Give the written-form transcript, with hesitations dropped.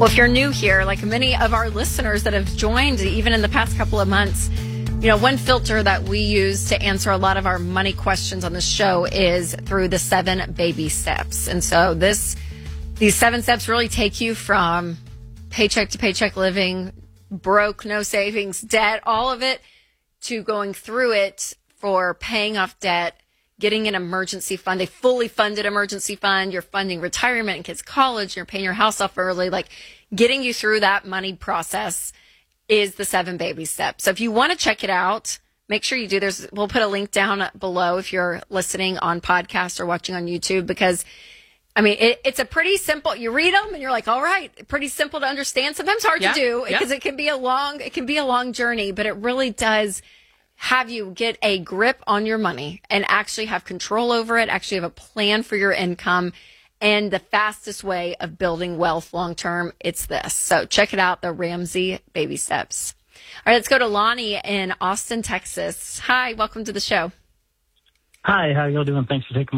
Well, if you're new here, like many of our listeners that have joined even in the past couple of months, one filter that we use to answer a lot of our money questions on the show is through the 7 baby steps. And so these 7 steps really take you from paycheck to paycheck living, broke, no savings, debt, all of it, to going through it for paying off debt, getting an emergency fund, a fully funded emergency fund. You're funding retirement and kids' college. You're paying your house off early. Like getting you through that money process is the 7 baby steps. So if you want to check it out, make sure you do. We'll put a link down below if you're listening on podcast or watching on YouTube, because it's a pretty simple, you read them and you're like, all right, pretty simple to understand. Sometimes hard to do because it can be a long journey, but it really does have you get a grip on your money and actually have control over it, actually have a plan for your income. And the fastest way of building wealth long-term, it's this. So check it out, the Ramsey Baby Steps. All right, let's go to Lonnie in Austin, Texas. Hi, welcome to the show. Hi, how y'all doing? Thanks for taking